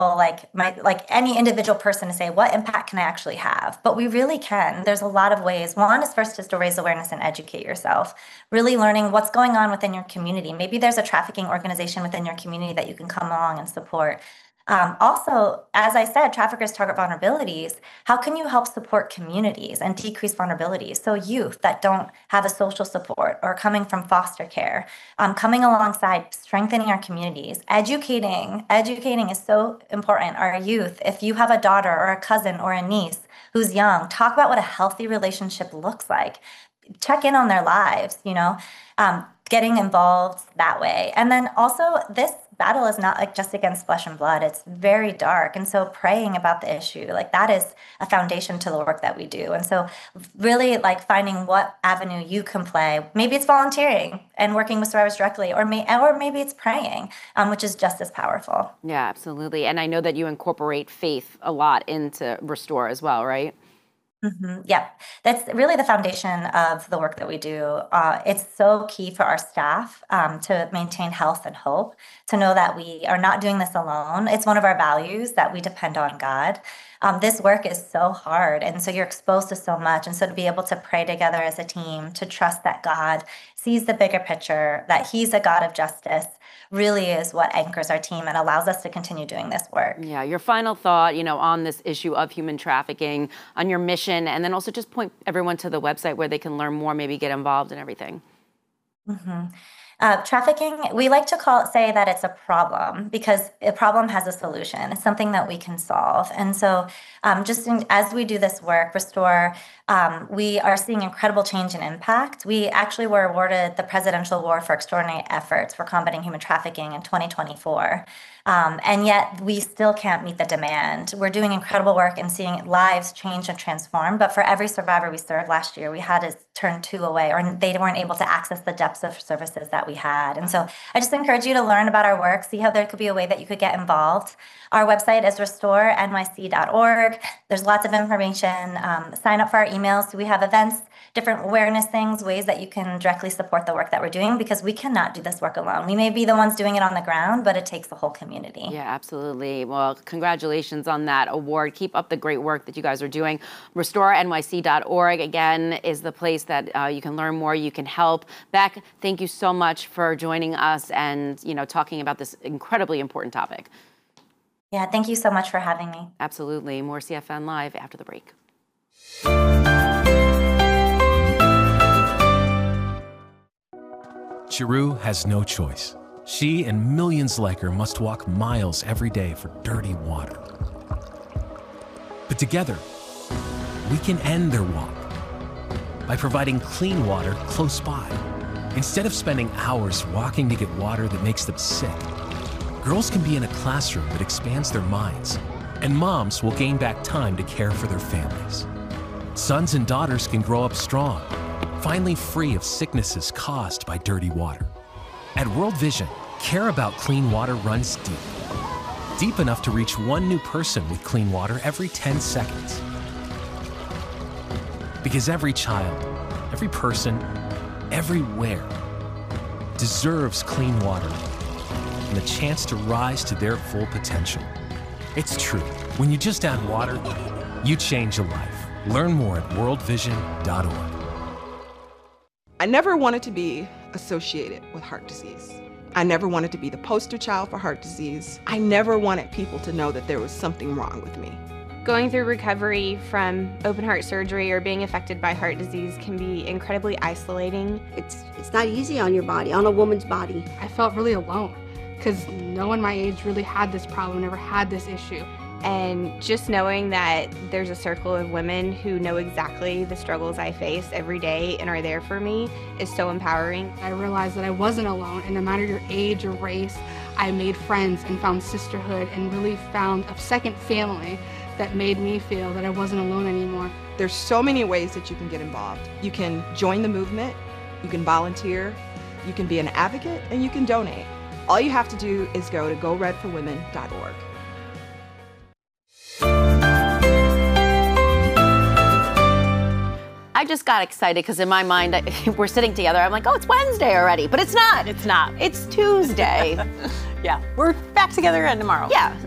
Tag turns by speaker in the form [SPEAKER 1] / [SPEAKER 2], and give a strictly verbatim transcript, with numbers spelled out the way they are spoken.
[SPEAKER 1] like my like any individual person to say, what impact can I actually have? But we really can. There's a lot of ways. One is first is to raise awareness and educate yourself, really learning what's going on within your community. Maybe there's a trafficking organization within your community that you can come along and support. Um, also, as I said, traffickers target vulnerabilities. How can you help support communities and decrease vulnerabilities? So youth that don't have a social support or coming from foster care, um, coming alongside, strengthening our communities, educating. Educating is so important. Our youth, if you have a daughter or a cousin or a niece who's young, talk about what a healthy relationship looks like. Check in on their lives, you know, um, getting involved that way. And then also this battle is not like just against flesh and blood. It's very dark. And so praying about the issue, like that is a foundation to the work that we do. And so really like finding what avenue you can play. Maybe it's volunteering and working with survivors directly, or, may, or maybe it's praying, um, which is just as powerful.
[SPEAKER 2] Yeah, absolutely. And I know that you incorporate faith a lot into Restore as well, right?
[SPEAKER 1] Mm-hmm. Yep. That's really the foundation of the work that we do. Uh, it's so key for our staff um, to maintain health and hope, to know that we are not doing this alone. It's one of our values that we depend on God. Um, this work is so hard, and so you're exposed to so much. And so to be able to pray together as a team, to trust that God sees the bigger picture, that He's a God of justice, really is what anchors our team and allows us to continue doing this work.
[SPEAKER 2] Yeah, your final thought, you know, on this issue of human trafficking, on your mission, and then also just point everyone to the website where they can learn more, maybe get involved and everything.
[SPEAKER 1] Mm-hmm. Uh, trafficking, we like to call it, say that it's a problem because a problem has a solution. It's something that we can solve. And so um, just in, as we do this work, Restore, um, we are seeing incredible change and impact. We actually were awarded the Presidential Award for Extraordinary Efforts for Combating Human Trafficking in twenty twenty-four. Um, and yet we still can't meet the demand. We're doing incredible work and seeing lives change and transform. But for every survivor we served last year, we had to turn two away, or they weren't able to access the depths of services that we had. And so I just encourage you to learn about our work, see how there could be a way that you could get involved. Our website is restore N Y C dot org. There's lots of information. Um, sign up for our emails. We have events, different awareness things, ways that you can directly support the work that we're doing, because we cannot do this work alone. We may be the ones doing it on the ground, but it takes the whole community.
[SPEAKER 2] Yeah, absolutely. Well, congratulations on that award. Keep up the great work that you guys are doing. restore N Y C dot org, again, is the place that uh, you can learn more, you can help. Beck, thank you so much for joining us and, you know, talking about this incredibly important topic.
[SPEAKER 1] Yeah, thank you so much for having me.
[SPEAKER 2] Absolutely. More C F N Live after the break.
[SPEAKER 3] Chiru has no choice. She and millions like her must walk miles every day for dirty water. But together, we can end their walk by providing clean water close by. Instead of spending hours walking to get water that makes them sick, girls can be in a classroom that expands their minds, and moms will gain back time to care for their families. Sons and daughters can grow up strong, finally free of sicknesses caused by dirty water. At World Vision, care about clean water runs deep. Deep enough to reach one new person with clean water every ten seconds. Because every child, every person, everywhere deserves clean water and the chance to rise to their full potential. It's true. When you just add water, you change a life. Learn more at world vision dot org.
[SPEAKER 4] I never wanted to be associated with heart disease. I never wanted to be the poster child for heart disease. I never wanted people to know that there was something wrong with me.
[SPEAKER 5] Going through recovery from open heart surgery or being affected by heart disease can be incredibly isolating.
[SPEAKER 6] It's, it's not easy on your body, on a woman's body.
[SPEAKER 7] I felt really alone because no one my age really had this problem, never had this issue.
[SPEAKER 5] And just knowing that there's a circle of women who know exactly the struggles I face every day and are there for me is so empowering.
[SPEAKER 7] I realized that I wasn't alone, and no matter your age or race, I made friends and found sisterhood and really found a second family that made me feel that I wasn't alone anymore.
[SPEAKER 4] There's so many ways that you can get involved. You can join the movement, you can volunteer, you can be an advocate, and you can donate. All you have to do is go to go red for women dot org.
[SPEAKER 2] I just got excited because in my mind, I, we're sitting together. I'm like, oh, it's Wednesday already. But it's not.
[SPEAKER 8] It's not.
[SPEAKER 2] It's Tuesday.
[SPEAKER 8] Yeah, we're back together again tomorrow.
[SPEAKER 2] Yeah.